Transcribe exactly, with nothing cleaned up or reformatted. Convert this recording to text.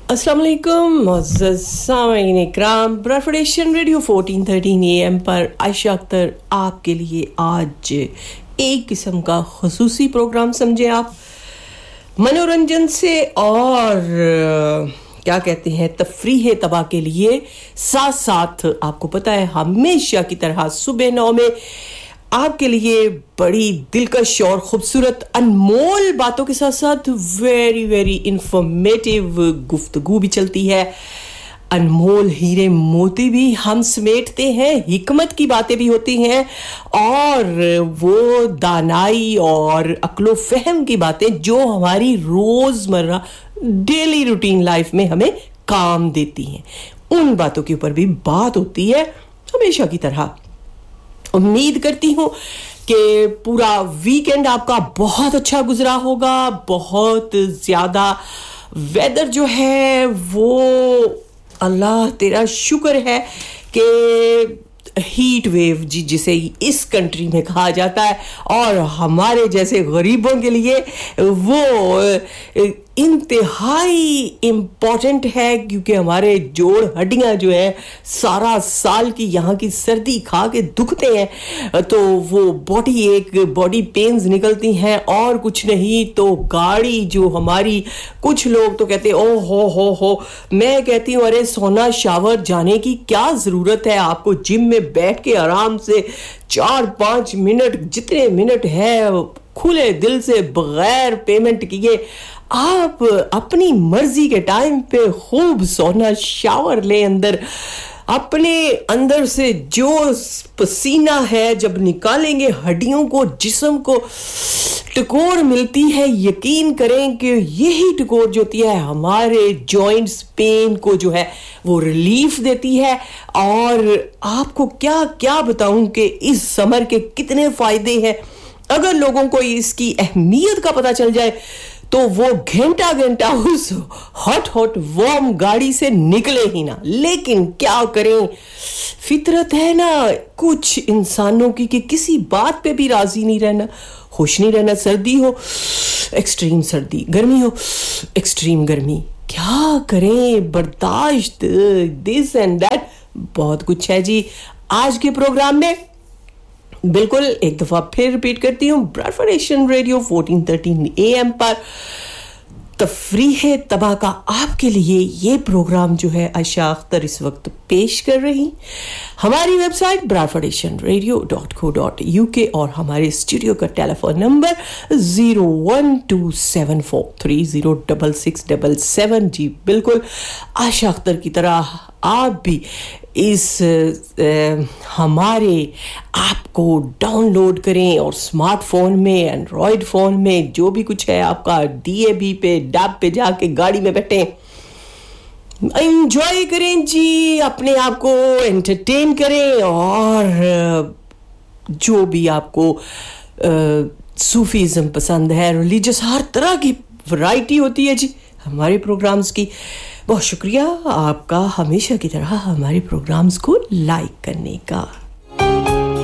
अस्सलाम वालेकुम मुअज़्ज़ज़ सामीन इकराम, broadcast Asian radio fourteen thirteen A M पर आयशा अख्तर आपके लिए आज एक किस्म का ख़ुसूसी प्रोग्राम समझें आप, मनोरंजन से और क्या कहते हैं तफरीह तबाह के लिए, साथ साथ आपको पता है हमेशा की तरह सुबह नौ में आपके लिए बड़ी दिलकश और खूबसूरत अनमोल बातों के साथ साथ वेरी वेरी इंफॉर्मेटिव गुफ्तगू भी चलती है। अनमोल हीरे मोती भी हम समेटते हैं, हिकमत की बातें भी होती हैं और वो दानाई और अक्लो फहम की बातें जो हमारी रोज़मर्रा डेली रूटीन लाइफ में हमें काम देती हैं, उन बातों के ऊपर भी बात होती है हमेशा की तरह। उम्मीद करती हूँ कि पूरा वीकेंड आपका बहुत अच्छा गुजरा होगा। बहुत ज़्यादा वेदर जो है वो अल्लाह तेरा शुक्र है कि हीट वेव जी जिसे इस कंट्री में कहा जाता है और हमारे जैसे गरीबों के लिए वो इंतहाई इम्पॉर्टेंट है, क्योंकि हमारे जोड़ हड्डियां जो है सारा साल की यहाँ की सर्दी खा के दुखते हैं, तो वो बॉडी एक बॉडी पेन्स निकलती हैं और कुछ नहीं तो गाड़ी जो हमारी, कुछ लोग तो कहते हैं ओ हो हो हो, मैं कहती हूँ अरे सोना शावर जाने की क्या ज़रूरत है, आपको जिम में बैठ के आराम से चार पाँच मिनट जितने मिनट है खुले दिल से बगैर पेमेंट किए आप अपनी मर्जी के टाइम पे खूब सोना शावर ले, अंदर अपने अंदर से जो पसीना है जब निकालेंगे हड्डियों को, जिस्म को टकोर मिलती है। यकीन करें कि यही टकोर जो होती है हमारे जॉइंट्स पेन को जो है वो रिलीफ देती है। और आपको क्या क्या बताऊं कि इस समर के कितने फायदे हैं। अगर लोगों को इसकी अहमियत का पता चल जाए तो वो घंटा घंटा उस हॉट हॉट वार्म गाड़ी से निकले ही ना। लेकिन क्या करें, फितरत है ना कुछ इंसानों की कि किसी बात पे भी राजी नहीं रहना, खुश नहीं रहना। सर्दी हो एक्सट्रीम सर्दी, गर्मी हो एक्सट्रीम गर्मी, क्या करें, बर्दाश्त, दिस एंड दैट, बहुत कुछ है जी आज के प्रोग्राम में। बिल्कुल एक दफ़ा फिर रिपीट करती हूँ, broadcast Asian radio fourteen thirteen A M पर तफरीह तबाह का आपके लिए ये प्रोग्राम जो है आयशा अख्तर इस वक्त पेश कर रही। हमारी website broadcast Asian radio dot co dot U के और हमारे स्टूडियो का telephone number zero one two seven four three zero double six double seven. जी बिल्कुल आयशा अख्तर की तरह आप भी इस आ, हमारे ऐप को डाउनलोड करें और स्मार्टफोन में, एंड्रॉयड फ़ोन में जो भी कुछ है आपका, डी ए बी पे डैब पे जाके गाड़ी में बैठें, एंजॉय करें जी, अपने आप को एंटरटेन करें। और जो भी आपको सूफीज़म पसंद है, रिलीजियस, हर तरह की वैरायटी होती है जी हमारे प्रोग्राम्स की। बहुत शुक्रिया आपका हमेशा की तरह हमारे प्रोग्राम्स को लाइक करने का।